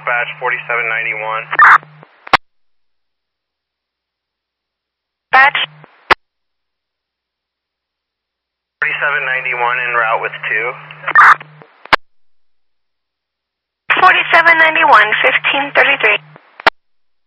dispatch 4791. Dispatch 4791 en route with 2. 4791, 1533.